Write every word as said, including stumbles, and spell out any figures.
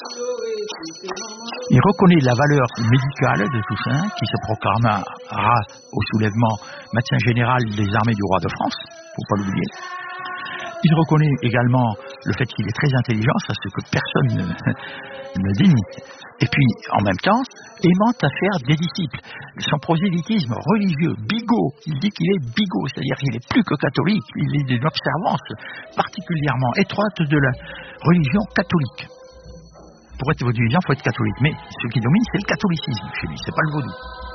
Il reconnaît la valeur médicale de Toussaint, qui se proclama au soulèvement médecin général des armées du roi de France, faut pas l'oublier. Il reconnaît également le fait qu'il est très intelligent, ça c'est que personne ne, ne dit. Et puis, en même temps, aimant à faire des disciples. Son prosélytisme religieux, bigot, il dit qu'il est bigot, c'est-à-dire qu'il n'est plus que catholique, il est d'une observance particulièrement étroite de la religion catholique. Pour être vaudouisant, il faut être catholique, mais ce qui domine, c'est le catholicisme chez lui, c'est pas le vaudou.